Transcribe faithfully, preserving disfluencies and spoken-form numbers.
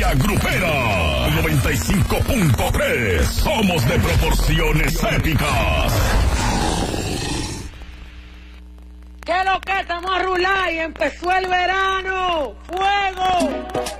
Familia Grupera. noventa y cinco punto tres. Somos de proporciones épicas. ¿Qué es lo que estamos a rular y empezó el verano? ¡Fuego!